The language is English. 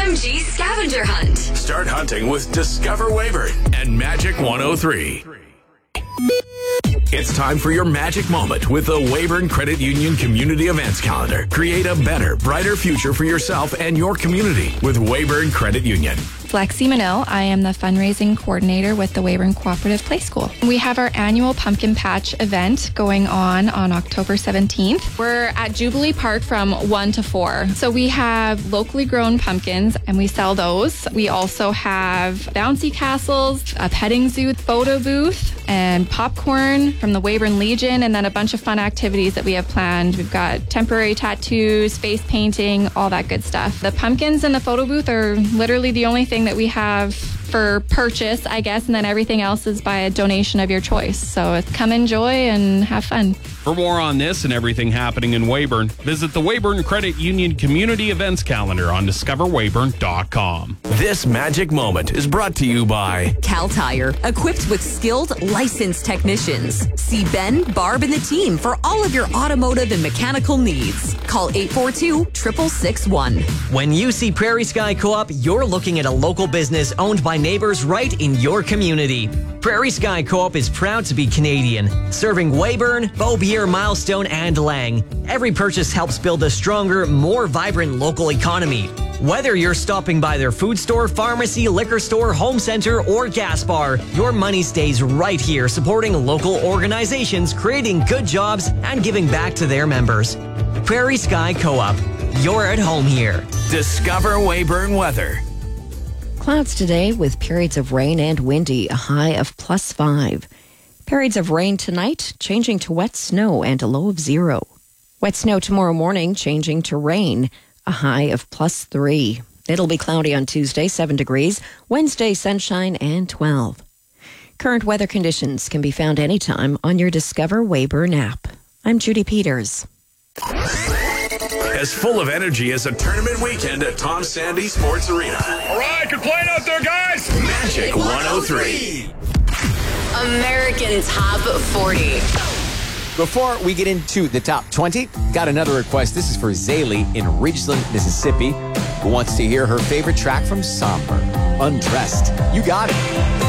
OMG Scavenger Hunt. Start hunting with Discover Weyburn and Magic 103. It's time for your magic moment with the Weyburn Credit Union Community Events Calendar. Create a better, brighter future for yourself and your community with Weyburn Credit Union. Lexi Manil. I am the fundraising coordinator with the Weyburn Cooperative Play School. We have our annual Pumpkin Patch event going on October 17th. We're at Jubilee Park from 1 to 4. So we have locally grown pumpkins and we sell those. We also have bouncy castles, a petting zoo, photo booth, and popcorn from the Weyburn Legion, and then a bunch of fun activities that we have planned. We've got temporary tattoos, face painting, all that good stuff. The pumpkins and the photo booth are literally the only thing that we have for purchase, I guess, and then everything else is by a donation of your choice. So come enjoy and have fun. For more on this and everything happening in Weyburn, visit the Weyburn Credit Union Community Events Calendar on discoverweyburn.com. This magic moment is brought to you by Cal Tire, equipped with skilled, licensed technicians. See Ben, Barb, and the team for all of your automotive and mechanical needs. Call 842-6661. When you see Prairie Sky Co-op, you're looking at a local business owned by neighbors right in your community. Prairie Sky Co-op is proud to be Canadian, serving Weyburn, Beaubier, Milestone, and Lang. Every purchase helps build a stronger, more vibrant local economy. Whether you're stopping by their food store, pharmacy, liquor store, home center, or gas bar, your money stays right here supporting local organizations, creating good jobs, and giving back to their members. Prairie Sky Co-op. You're at home here. Discover Weyburn Weather. Clouds today with periods of rain and windy, a high of +5. Periods of rain tonight, changing to wet snow and a low of 0. Wet snow tomorrow morning, changing to rain, a high of +3. It'll be cloudy on Tuesday, 7 degrees. Wednesday, sunshine and 12. Current weather conditions can be found anytime on your Discover Weyburn app. I'm Judy Peters. As full of energy as a tournament weekend at Tom Sandy Sports Arena. All right, good playing out there, guys. Magic 103. American Top 40. Before we get into the top 20, got another request. This is for Zaylee in Ridgeland, Mississippi, who wants to hear her favorite track from Somber, Undressed. You got it.